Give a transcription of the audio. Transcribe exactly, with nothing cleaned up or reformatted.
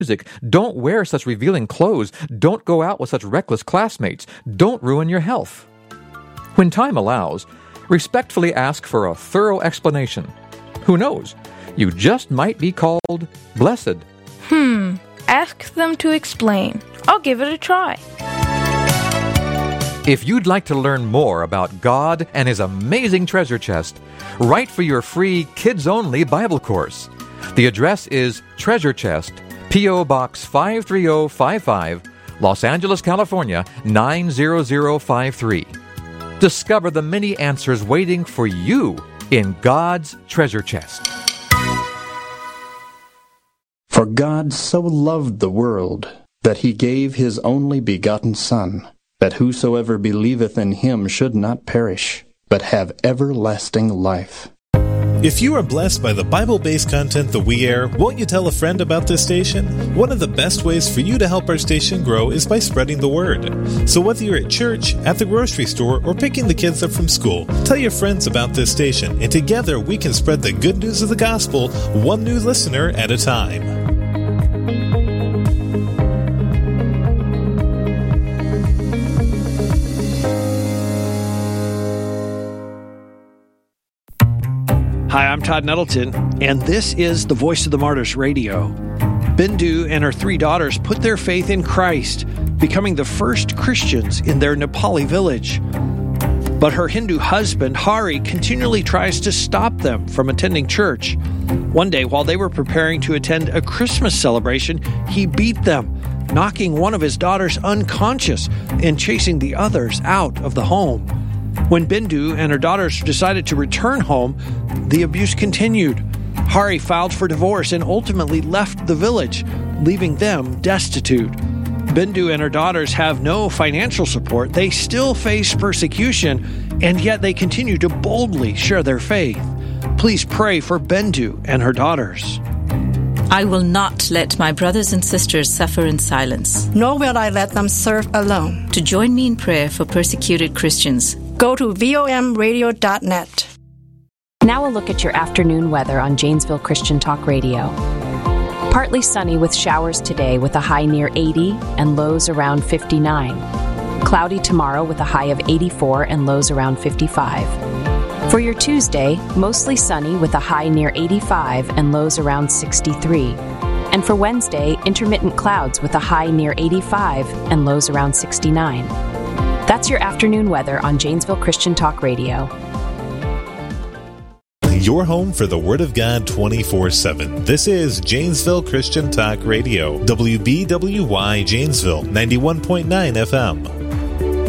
music. Don't wear such revealing clothes. Don't go out with such reckless classmates. Don't ruin your health. When time allows, respectfully ask for a thorough explanation. Who knows? You just might be called blessed. Hmm. Ask them to explain. I'll give it a try. If you'd like to learn more about God and His amazing treasure chest, write for your free kids-only Bible course. The address is Treasure Chest, P O. Box five three zero five five, Los Angeles, California, nine zero zero five three. Discover the many answers waiting for you in God's treasure chest. For God so loved the world, that He gave His only begotten Son, that whosoever believeth in Him should not perish, but have everlasting life. If you are blessed by the Bible-based content that we air, won't you tell a friend about this station? One of the best ways for you to help our station grow is by spreading the word. So whether you're at church, at the grocery store, or picking the kids up from school, tell your friends about this station, and together we can spread the good news of the gospel, one new listener at a time. Hi, I'm Todd Nettleton, and this is the Voice of the Martyrs Radio. Bindu and her three daughters put their faith in Christ, becoming the first Christians in their Nepali village. But her Hindu husband, Hari, continually tries to stop them from attending church. One day, while they were preparing to attend a Christmas celebration, he beat them, knocking one of his daughters unconscious and chasing the others out of the home. When Bindu and her daughters decided to return home, the abuse continued. Hari filed for divorce and ultimately left the village, leaving them destitute. Bindu and her daughters have no financial support. They still face persecution, and yet they continue to boldly share their faith. Please pray for Bindu and her daughters. I will not let my brothers and sisters suffer in silence. Nor will I let them serve alone. To join me in prayer for persecuted Christians, go to V O M radio dot net. Now a look at your afternoon weather on Janesville Christian Talk Radio. Partly sunny with showers today with a high near eighty and lows around fifty-nine. Cloudy tomorrow with a high of eighty-four and lows around fifty-five. For your Tuesday, mostly sunny with a high near eighty-five and lows around sixty-three. And for Wednesday, intermittent clouds with a high near eighty-five and lows around sixty-nine. That's your afternoon weather on Janesville Christian Talk Radio. Your home for the Word of God twenty-four seven. This is Janesville Christian Talk Radio. W B W Y Janesville, ninety-one point nine F M.